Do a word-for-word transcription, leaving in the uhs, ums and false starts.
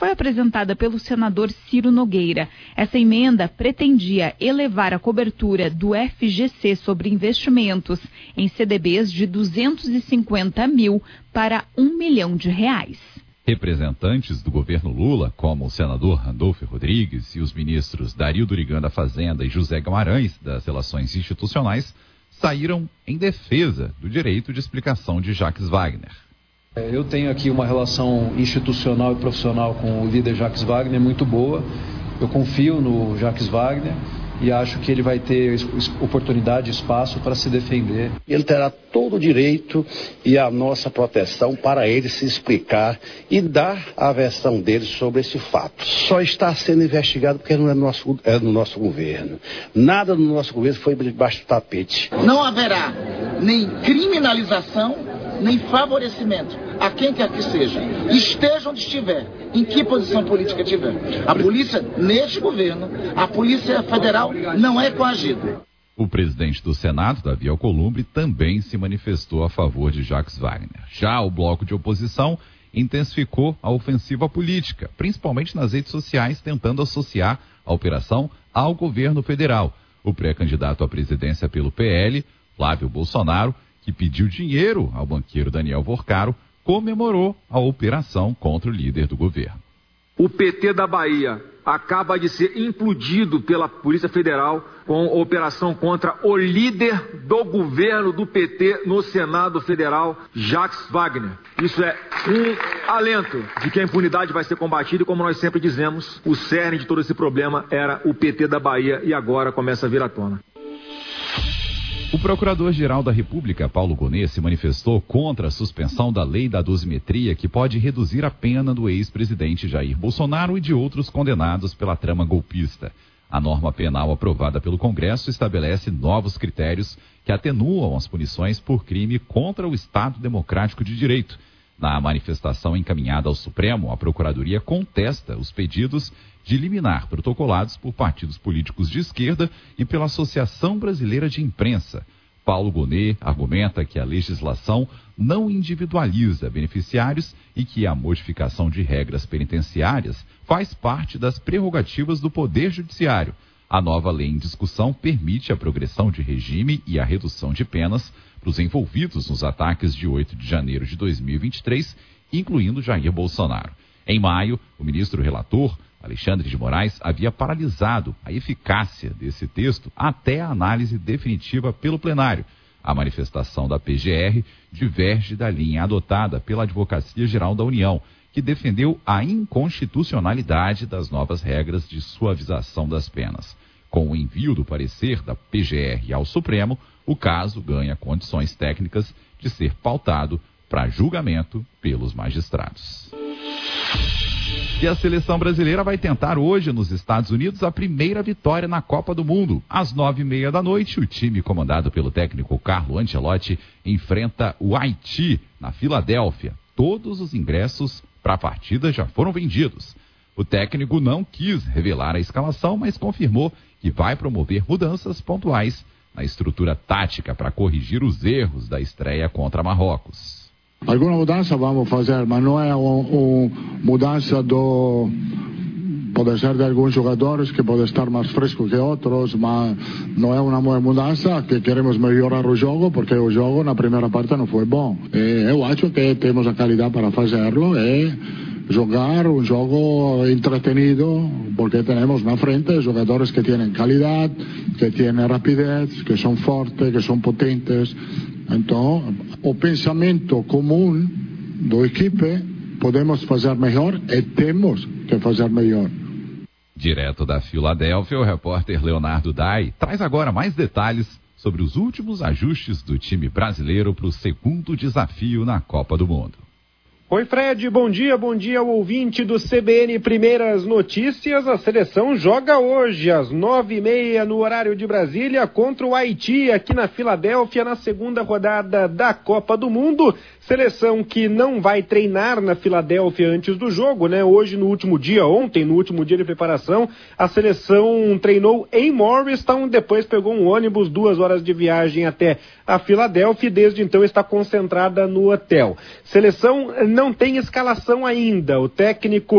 foi apresentada pelo senador Ciro Nogueira. Essa emenda pretendia elevar a cobertura do F G C sobre investimentos em C D Bs de duzentos e cinquenta mil para um milhão de reais. Representantes do governo Lula, como o senador Randolfo Rodrigues e os ministros Dario Durigan da Fazenda e José Guimarães das Relações Institucionais, saíram em defesa do direito de explicação de Jacques Wagner. Eu tenho aqui uma relação institucional e profissional com o líder Jacques Wagner muito boa. Eu confio no Jacques Wagner e acho que ele vai ter oportunidade e espaço para se defender. Ele terá todo o direito e a nossa proteção para ele se explicar e dar a versão dele sobre esse fato. Só está sendo investigado porque não é no nosso, é no nosso governo. Nada no nosso governo foi debaixo do tapete. Não haverá nem criminalização, nem favorecimento a quem quer que seja, esteja onde estiver, em que posição política tiver. A polícia, neste governo, a Polícia Federal não é coagida. O presidente do Senado, Davi Alcolumbre, também se manifestou a favor de Jacques Wagner. Já o bloco de oposição intensificou a ofensiva política, principalmente nas redes sociais, tentando associar a operação ao governo federal. O pré-candidato à presidência pelo P L, Flávio Bolsonaro, que pediu dinheiro ao banqueiro Daniel Vorcaro, comemorou a operação contra o líder do governo. O P T da Bahia acaba de ser implodido pela Polícia Federal com a operação contra o líder do governo do P T no Senado Federal, Jacques Wagner. Isso é um alento de que a impunidade vai ser combatida e, como nós sempre dizemos, o cerne de todo esse problema era o P T da Bahia e agora começa a vir à tona. O Procurador-Geral da República, Paulo Gonet, se manifestou contra a suspensão da lei da dosimetria que pode reduzir a pena do ex-presidente Jair Bolsonaro e de outros condenados pela trama golpista. A norma penal aprovada pelo Congresso estabelece novos critérios que atenuam as punições por crime contra o Estado Democrático de Direito. Na manifestação encaminhada ao Supremo, a Procuradoria contesta os pedidos de liminar protocolados por partidos políticos de esquerda e pela Associação Brasileira de Imprensa. Paulo Gonet argumenta que a legislação não individualiza beneficiários e que a modificação de regras penitenciárias faz parte das prerrogativas do Poder Judiciário. A nova lei em discussão permite a progressão de regime e a redução de penas para os envolvidos nos ataques de oito de janeiro de dois mil e vinte e três, incluindo Jair Bolsonaro. Em maio, o ministro relator, Alexandre de Moraes, havia paralisado a eficácia desse texto até a análise definitiva pelo plenário. A manifestação da P G R diverge da linha adotada pela Advocacia Geral da União, que defendeu a inconstitucionalidade das novas regras de suavização das penas. Com o envio do parecer da P G R ao Supremo, o caso ganha condições técnicas de ser pautado para julgamento pelos magistrados. E a seleção brasileira vai tentar hoje nos Estados Unidos a primeira vitória na Copa do Mundo. Às nove e meia da noite, o time comandado pelo técnico Carlo Ancelotti enfrenta o Haiti na Filadélfia. Todos os ingressos para a partida já foram vendidos. O técnico não quis revelar a escalação, mas confirmou que vai promover mudanças pontuais na estrutura tática para corrigir os erros da estreia contra Marrocos. Alguma mudança vamos fazer, mas não é uma mudança do... Pode ser de alguns jogadores que podem estar mais frescos que outros, mas não é uma mudança que queremos melhorar o jogo, porque o jogo na primeira parte não foi bom. E eu acho que temos a qualidade para fazê-lo e jogar um jogo entretenido, porque temos na frente jogadores que têm qualidade, que têm rapidez, que são fortes, que são potentes. Então, o pensamento comum da equipe, podemos fazer melhor e temos que fazer melhor. Direto da Filadélfia, o repórter Leonardo Dai traz agora mais detalhes sobre os últimos ajustes do time brasileiro para o segundo desafio na Copa do Mundo. Oi, Fred, bom dia, bom dia ao ouvinte do C B N Primeiras Notícias. A seleção joga hoje às nove e meia no horário de Brasília contra o Haiti aqui na Filadélfia na segunda rodada da Copa do Mundo. Seleção que não vai treinar na Filadélfia antes do jogo, né? Hoje, no último dia, ontem, no último dia de preparação, a seleção treinou em Morristown, depois pegou um ônibus, duas horas de viagem até a Filadélfia e desde então está concentrada no hotel. Seleção não tem escalação ainda. O técnico